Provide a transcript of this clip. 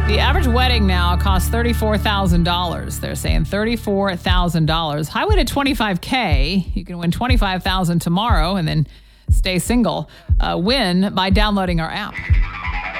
The average wedding now costs $34,000. They're saying $34,000. Highway to 25K. You can win $25,000 tomorrow and then stay single. Win by downloading our app.